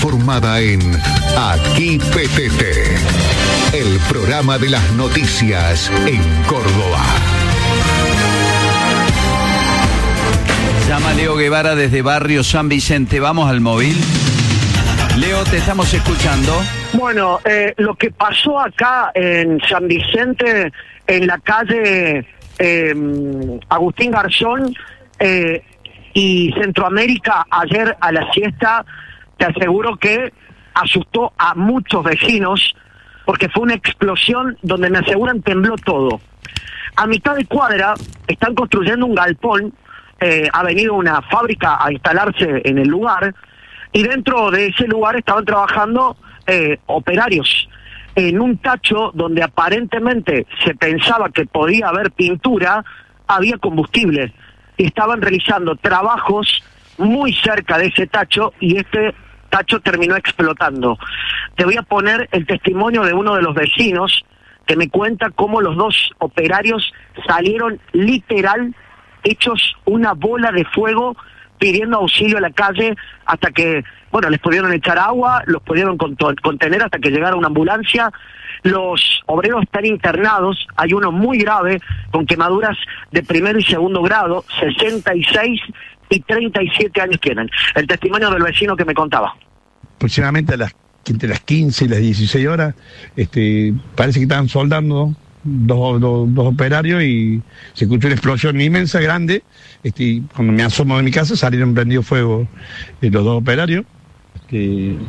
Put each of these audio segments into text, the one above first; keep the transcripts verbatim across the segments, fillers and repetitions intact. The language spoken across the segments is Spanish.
informada en Aquí P T T, el programa de las noticias en Córdoba. Llama Leo Guevara desde Barrio San Vicente. Vamos al móvil. Leo, te estamos escuchando. Bueno, eh, lo que pasó acá en San Vicente, en la calle eh, Agustín Garzón eh, y Centroamérica, ayer a la siesta, te aseguro que asustó a muchos vecinos, porque fue una explosión donde me aseguran tembló todo. A mitad de cuadra están construyendo un galpón, eh, ha venido una fábrica a instalarse en el lugar, y dentro de ese lugar estaban trabajando eh, operarios en un tacho donde aparentemente se pensaba que podía haber pintura, había combustible, y estaban realizando trabajos muy cerca de ese tacho, y este tacho terminó explotando. Te voy a poner el testimonio de uno de los vecinos que me cuenta cómo los dos operarios salieron literal hechos una bola de fuego, pidiendo auxilio a la calle, hasta que, bueno, les pudieron echar agua, los pudieron contener hasta que llegara una ambulancia. Los obreros están internados, hay uno muy grave, con quemaduras de primero y segundo grado, sesenta y seis y treinta y siete años tienen. El testimonio del vecino que me contaba. Aproximadamente a las, entre las quince y las dieciséis horas, este, parece que estaban soldando dos, dos, dos operarios y se escuchó una explosión inmensa, grande. Este, y cuando me asomo de mi casa salieron prendidos fuego eh, los dos operarios. Este,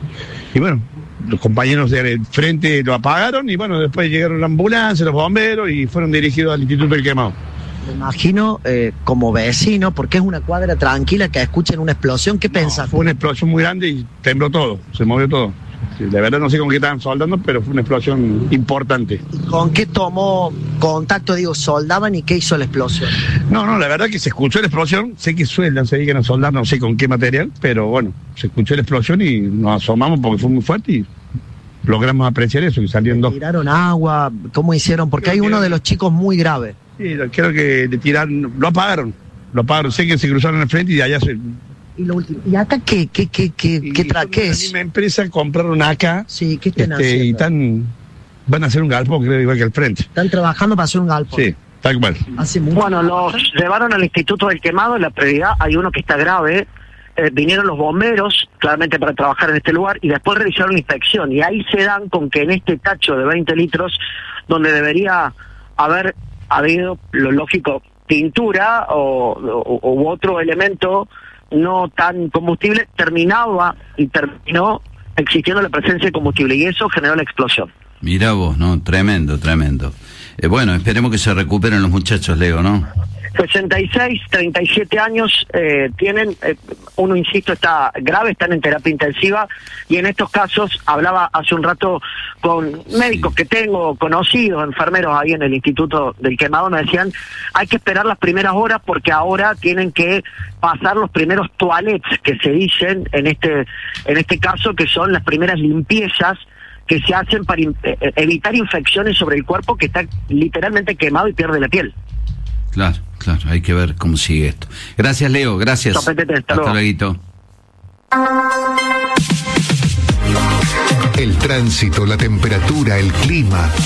y bueno, los compañeros de frente lo apagaron y bueno, después llegaron la ambulancia, los bomberos y fueron dirigidos al Instituto del Quemado. Me imagino, eh, como vecino, porque es una cuadra tranquila, que escuchen una explosión, ¿qué no, pensás? Fue una explosión muy grande y tembló todo, se movió todo. Sí, de verdad no sé con qué estaban soldando, pero fue una explosión importante. ¿Con qué tomó contacto? Digo, ¿soldaban y qué hizo la explosión? No, no, la verdad que se escuchó la explosión, sé que sueldan, se dedican a soldar, no sé con qué material, pero bueno, se escuchó la explosión y nos asomamos porque fue muy fuerte y logramos apreciar eso, que salieron dos. ¿Tiraron agua? ¿Cómo hicieron? Porque hay uno de los chicos muy grave. Sí, creo que le tiraron, lo apagaron, lo apagaron, sé que se cruzaron al frente y de allá se... Y lo último, ¿y acá qué, qué, qué, qué, qué, tra qué es? La misma empresa compraron acá, sí, ¿qué están este, haciendo? Y están, van a hacer un galpón, creo, igual que al frente. Están trabajando para hacer un galpón. Sí, tal cual. Hace mucho. Bueno, los llevaron al Instituto del Quemado, en la prioridad hay uno que está grave, eh, vinieron los bomberos, claramente para trabajar en este lugar, y después realizaron una inspección, y ahí se dan con que en este tacho de veinte litros, donde debería haber habido, lo lógico, pintura o, o u otro elemento no tan combustible, terminaba y terminó existiendo la presencia de combustible, y eso generó la explosión. Mirá vos, ¿no? Tremendo, tremendo. Eh, bueno, esperemos que se recuperen los muchachos, Leo, ¿no? sesenta y seis, treinta y siete años eh, tienen, eh, uno, insisto, está grave, están en terapia intensiva, y en estos casos, hablaba hace un rato con médicos que tengo, conocidos, enfermeros ahí en el Instituto del Quemado, me decían, hay que esperar las primeras horas porque ahora tienen que pasar los primeros toilets que se dicen en este, en este caso, que son las primeras limpiezas que se hacen para in evitar infecciones sobre el cuerpo que está literalmente quemado y pierde la piel. Claro, claro, hay que ver cómo sigue esto. Gracias, Leo, gracias. Sopetete, hasta hasta luego. luego. El tránsito, la temperatura, el clima,